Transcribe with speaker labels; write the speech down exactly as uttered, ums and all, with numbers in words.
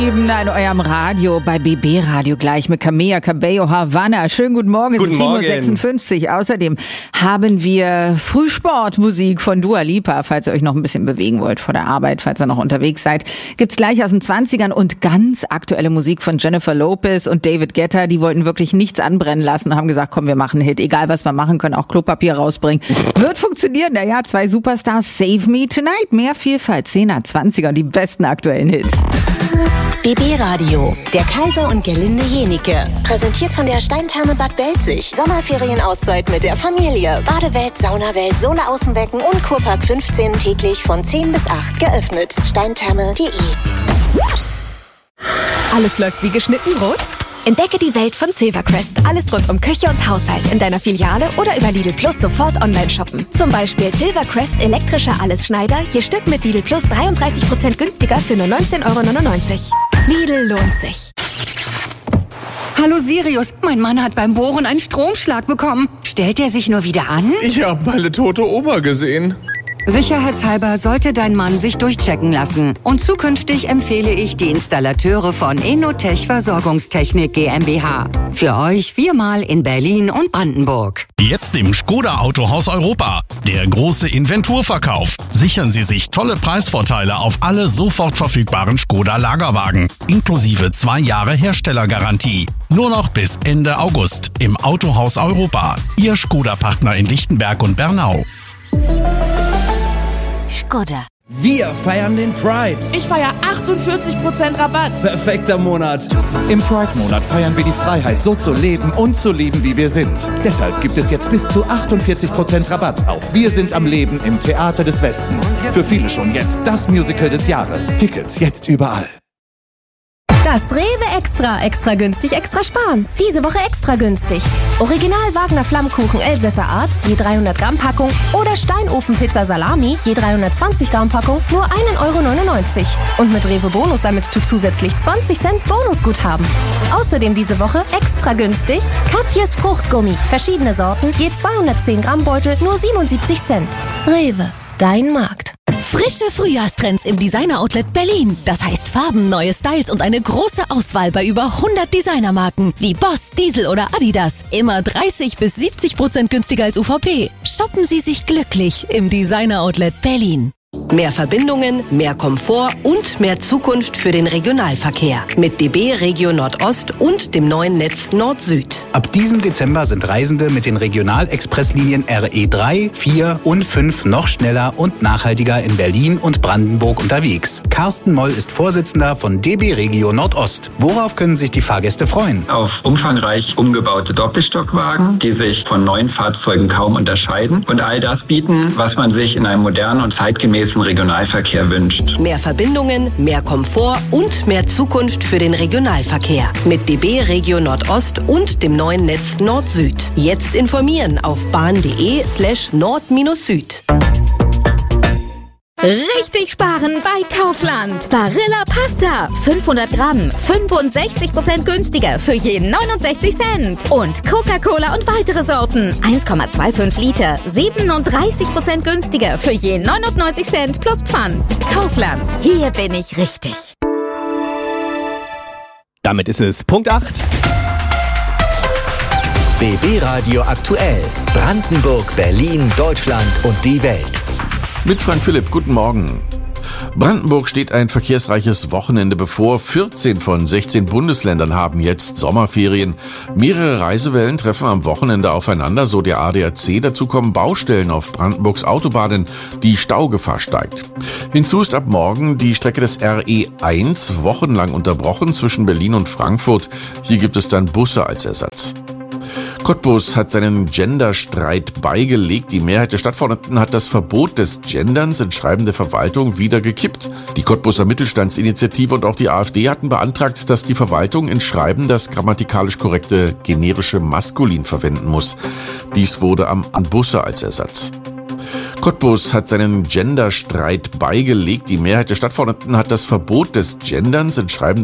Speaker 1: Eben in eurem Radio, bei B B Radio gleich mit Camilla Cabello Havana. Schönen guten Morgen, es ist sieben Uhr sechsundfünfzig. Außerdem haben wir Frühsportmusik von Dua Lipa, falls ihr euch noch ein bisschen bewegen wollt vor der Arbeit, falls ihr noch unterwegs seid. Gibt's gleich aus den zwanzigern und ganz aktuelle Musik von Jennifer Lopez und David Guetta. Die wollten wirklich nichts anbrennen lassen, haben gesagt, komm, wir machen einen Hit. Egal, was wir machen, können auch Klopapier rausbringen. Wird funktionieren. Naja, zwei Superstars, Save Me Tonight. Mehr Vielfalt, zehner, zwanziger und die besten aktuellen Hits.
Speaker 2: B B Radio, der Kaiser und Gerlinde Jenike. Präsentiert von der Steintherme Bad Belzig. Sommerferienauszeit mit der Familie. Badewelt, Saunawelt, Sohle Außenbecken und Kurpark fünfzehn täglich von zehn bis acht geöffnet. steintherme punkt de.
Speaker 3: Alles läuft wie geschnitten Brot? Entdecke die Welt von Silvercrest. Alles rund um Küche und Haushalt in deiner Filiale oder über Lidl Plus sofort online shoppen. Zum Beispiel Silvercrest elektrischer Allesschneider, je Stück mit Lidl Plus dreiunddreißig Prozent günstiger für nur neunzehn Euro neunundneunzig. Lidl lohnt sich.
Speaker 4: Hallo Sirius, mein Mann hat beim Bohren einen Stromschlag bekommen. Stellt er sich nur wieder an?
Speaker 5: Ich habe meine tote Oma gesehen.
Speaker 4: Sicherheitshalber sollte dein Mann sich durchchecken lassen. Und zukünftig empfehle ich die Installateure von Enotech Versorgungstechnik GmbH. Für euch viermal in Berlin und Brandenburg.
Speaker 6: Jetzt im Skoda Autohaus Europa. Der große Inventurverkauf. Sichern Sie sich tolle Preisvorteile auf alle sofort verfügbaren Skoda Lagerwagen. Inklusive zwei Jahre Herstellergarantie. Nur noch bis Ende August im Autohaus Europa. Ihr Skoda-Partner in Lichtenberg und Bernau.
Speaker 2: Skoda.
Speaker 7: Wir feiern den Pride.
Speaker 8: Ich feiere achtundvierzig Prozent Rabatt.
Speaker 7: Perfekter Monat.
Speaker 9: Im Pride-Monat feiern wir die Freiheit, so zu leben und zu lieben, wie wir sind. Deshalb gibt es jetzt bis zu achtundvierzig Prozent Rabatt auf Wir sind am Leben im Theater des Westens. Für viele schon jetzt das Musical des Jahres. Tickets jetzt überall.
Speaker 10: Das Rewe Extra, extra günstig, extra sparen. Diese Woche extra günstig. Original Wagner Flammkuchen Elsässer Art, je dreihundert Gramm Packung oder Steinofenpizza Salami, je dreihundertzwanzig Gramm Packung, nur ein Euro neunundneunzig. Und mit Rewe Bonus sammelst du zusätzlich zwanzig Cent Bonusguthaben. Außerdem diese Woche extra günstig Katjes Fruchtgummi, verschiedene Sorten, je zweihundertzehn Gramm Beutel, nur siebenundsiebzig Cent. Rewe, dein Markt.
Speaker 11: Frische Frühjahrstrends im Designer-Outlet Berlin. Das heißt Farben, neue Styles und eine große Auswahl bei über hundert Designermarken wie Boss, Diesel oder Adidas. Immer dreißig bis siebzig Prozent günstiger als U V P. Shoppen Sie sich glücklich im Designer-Outlet Berlin.
Speaker 2: Mehr Verbindungen, mehr Komfort und mehr Zukunft für den Regionalverkehr. Mit D B Regio Nordost und dem neuen Netz Nord-Süd.
Speaker 12: Ab diesem Dezember sind Reisende mit den Regionalexpresslinien R E drei, vier und fünf noch schneller und nachhaltiger in Berlin und Brandenburg unterwegs. Carsten Moll ist Vorsitzender von D B Regio Nordost. Worauf können sich die Fahrgäste freuen?
Speaker 13: Auf umfangreich umgebaute Doppelstockwagen, die sich von neuen Fahrzeugen kaum unterscheiden und all das bieten, was man sich in einem modernen und zeitgemäßen Regionalverkehr wünscht.
Speaker 2: Mehr Verbindungen, mehr Komfort und mehr Zukunft für den Regionalverkehr. Mit D B Regio Nordost und dem neuen Netz Nord-Süd. Jetzt informieren auf bahn.de slash nord-süd.
Speaker 10: Richtig sparen bei Kaufland. Barilla Pasta. fünfhundert Gramm. fünfundsechzig Prozent günstiger für je neunundsechzig Cent. Und Coca-Cola und weitere Sorten. eins Komma fünfundzwanzig Liter. siebenunddreißig Prozent günstiger für je neunundneunzig Cent plus Pfand. Kaufland. Hier bin ich richtig.
Speaker 14: Damit ist es Punkt acht.
Speaker 15: B B Radio aktuell. Brandenburg, Berlin, Deutschland und die Welt.
Speaker 16: Mit Frank Philipp, guten Morgen. Brandenburg steht ein verkehrsreiches Wochenende bevor. vierzehn von sechzehn Bundesländern haben jetzt Sommerferien. Mehrere Reisewellen treffen am Wochenende aufeinander, so der A D A C. Dazu kommen Baustellen auf Brandenburgs Autobahnen. Die Staugefahr steigt. Hinzu ist ab morgen die Strecke des R E eins wochenlang unterbrochen zwischen Berlin und Frankfurt. Hier gibt es dann Busse als Ersatz. Cottbus hat seinen Genderstreit beigelegt. Die Mehrheit der Stadtverordneten hat das Verbot des Genderns in Schreiben der Verwaltung wieder gekippt. Die Cottbuser Mittelstandsinitiative und auch die AfD hatten beantragt, dass die Verwaltung in Schreiben das grammatikalisch korrekte generische Maskulin verwenden muss. Dies wurde am Busse als Ersatz. Cottbus hat seinen Genderstreit beigelegt. Die Mehrheit der Stadtverordneten hat das Verbot des Genderns in Schreiben